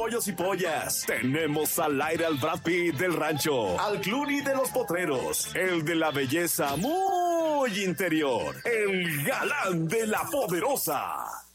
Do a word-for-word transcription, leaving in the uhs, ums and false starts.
pollos y pollas. Tenemos al aire al Brad Pitt del rancho, al Clooney de los potreros, el de la belleza muy interior, el galán de la poderosa.